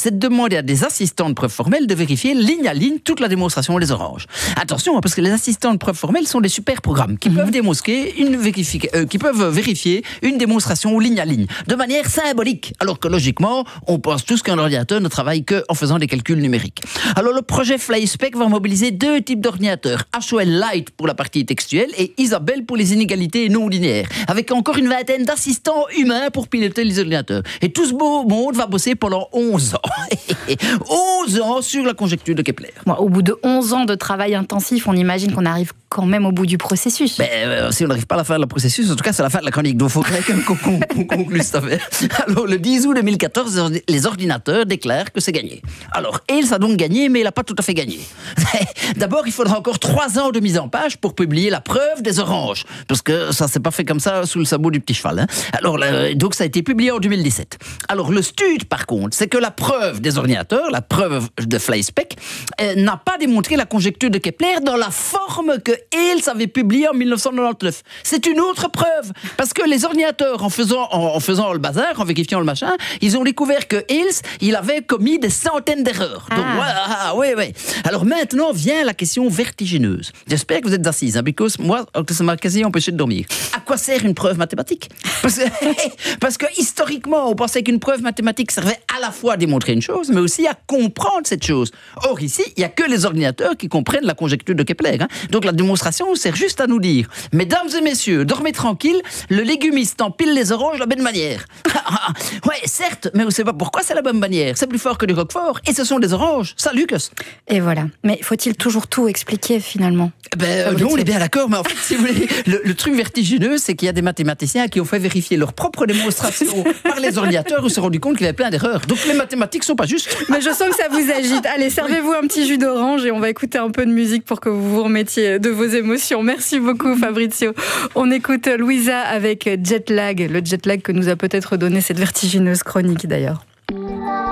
c'est de demander à des assistants de preuve formelle de vérifier ligne à ligne toute la démonstration des oranges. Attention, parce que les assistants de preuve formelle sont des super programmes qui peuvent qui peuvent vérifier une démonstration ligne à ligne, de manière symbolique, alors que logiquement, on pense tous qu'un ordinateur ne travaille qu'en faisant des calculs numériques. Alors le projet FlySpec va mobiliser deux types d'ordinateurs, HOL Light pour la partie textuelle et Isabelle pour les inégalités non linéaires, avec encore une vingtaine d'assistants humains pour piloter les ordinateurs. Et tout ce beau monde va bosser pendant 11 ans. 11 ans sur la conjecture de Kepler. Bon, au bout de 11 ans de travail intensif, on imagine qu'on arrive quand même au bout du processus. Si on n'arrive pas à la fin du processus, en tout cas, c'est la fin de la chronique. Donc, il faudrait qu'on conclue cette affaire. Alors, le 10 août 2014, les ordinateurs déclarent que c'est gagné. Alors, Hales a donc gagné, mais il n'a pas tout à fait gagné. D'abord, il faudra encore 3 ans de mise en page pour publier la preuve des oranges. Parce que ça ne s'est pas fait comme ça sous le sabot du petit cheval. Hein. Alors, donc, ça a été publié en 2017. Alors, le stud, par contre, c'est que la preuve des ordinateurs, la preuve de FlySpec, n'a pas démontré la conjecture de Kepler dans la forme que Hales avait publié en 1999. C'est une autre preuve. Parce que les ordinateurs, en faisant le bazar, en vérifiant le machin, ils ont découvert que Hales, il avait commis des centaines d'erreurs. Donc, oui. Alors maintenant vient la question vertigineuse. J'espère que vous êtes assises, because moi, ça m'a quasi empêché de dormir. À quoi sert une preuve mathématique ? Parce que historiquement, on pensait qu'une preuve mathématique servait à la fois à démontrer une chose, mais aussi à comprendre cette chose. Or ici, il n'y a que les ordinateurs qui comprennent la conjecture de Kepler. Hein. Donc la démonstration sert juste à nous dire, mesdames et messieurs, dormez tranquille, le légumiste empile les oranges de la bonne manière. Ouais, certes, mais on ne sait pas pourquoi c'est la bonne manière. C'est plus fort que du roquefort, et ce sont des oranges. Ça, Lucas. Et voilà. Mais faut-il toujours tout expliquer, finalement ? Non, on est bien d'accord, mais en fait, si vous voulez, le truc vertigineux, c'est qu'il y a des mathématiciens qui ont fait vérifier leur propre démonstration par les ordinateurs, où se sont rendus compte qu'il y avait plein d'erreurs. Donc les mathématiques sont pas justes. Mais je sens que ça vous agite. Allez, servez-vous un petit jus d'orange et on va écouter un peu de musique pour que vous vous remettiez de vos émotions. Merci beaucoup, Fabrizio. On écoute Louisa avec Jet Lag, le jet lag que nous a peut-être donné cette vertigineuse chronique d'ailleurs.